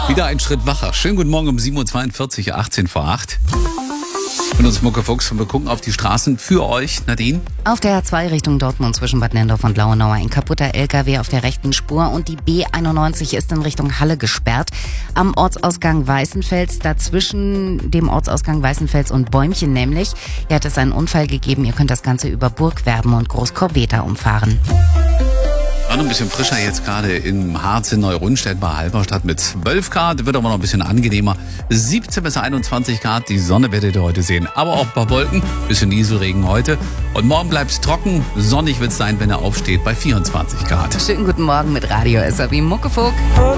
Wieder ein Schritt wacher. Schönen guten Morgen um 7.42 Uhr, 18 vor 8. Und uns Mucke Fuchs und wir gucken auf die Straßen für euch. Nadine? Auf der A2 Richtung Dortmund zwischen Bad Nendorf und Lauenau ein kaputter LKW auf der rechten Spur und die B91 ist in Richtung Halle gesperrt. Am Ortsausgang Weißenfels, dazwischen dem Ortsausgang Weißenfels und Bäumchen nämlich, hier hat es einen Unfall gegeben. Ihr könnt das Ganze über Burgwerben und Großkorbeta umfahren. War noch ein bisschen frischer jetzt gerade im Harz in Neurunstedt bei Halberstadt mit 12 Grad. Wird aber noch ein bisschen angenehmer. 17 bis 21 Grad. Die Sonne werdet ihr heute sehen. Aber auch ein paar Wolken. Bisschen Nieselregen heute. Und morgen bleibt es trocken. Sonnig wird es sein, wenn er aufsteht bei 24 Grad. Schönen guten Morgen mit Radio SRW Muckefuck.